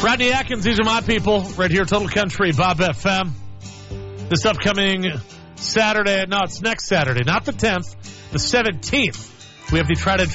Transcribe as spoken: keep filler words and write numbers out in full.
Rodney Atkins, these are my people, right here, Total Country, Bob F M. This upcoming Saturday, no, it's next Saturday, not the tenth, the seventeenth. We have the Trident